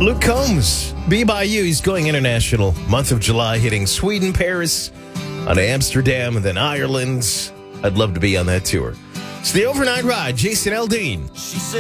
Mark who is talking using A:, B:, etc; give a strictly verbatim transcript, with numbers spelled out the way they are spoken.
A: Luke Combs, Be By You. He's going international. Month of July, hitting Sweden, Paris, on to Amsterdam, and then Ireland. I'd love to be on that tour. It's the Overnight Ride. Jason Aldean.
B: She said